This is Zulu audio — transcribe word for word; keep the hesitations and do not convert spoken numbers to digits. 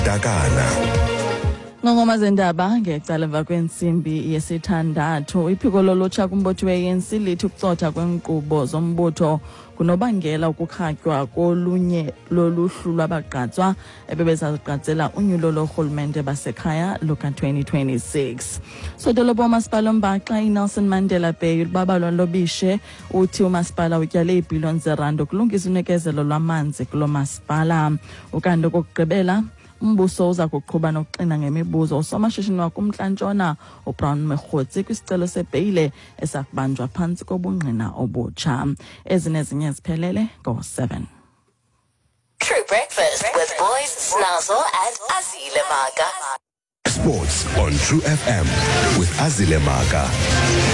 Takana. Ngongoma zendaba ngecala emva kwensimbi yesithandathu iphiko lolutsha kumbutho we-A N C lithi ukucotha kwenkqubo zombutho kunobangela ukukhatywa kolunye loluhlu lwabagqatswa ebebezagqatsela unyulo lorhulumente basekhaya luka twenty twenty-six. Sodolophu umasipala uMbaxa iNelson Mandela Bay ulubabalwa lobishe uthi umasipala utyale iibhiliyoni zerandi ukulungisa unikezelo lwamanzi kulo masipala. Ukanti okokugqibela umbuso uza kuqhuba nokuxina ngemibuzo usomashishini wakumntla-ntshona uBrown Mekgotsi kwisicelo sebheyile esakubanjwa phantsi kobungqina obutsha. Ezinezinye ziphelele ngo-seven. True Breakfast with Boys Snazo and Azile Maka. Sports on True F M with Azile Maka.